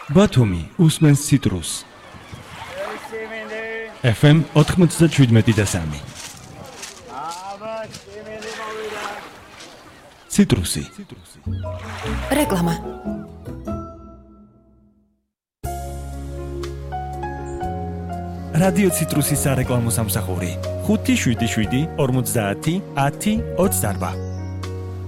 ბათუმი უსმენს ციტრუს. FM 97.3. ციტრუსი. რეკლამა. რადიო ციტრუსის სარეკლამო სამსახური 577 50 10 28.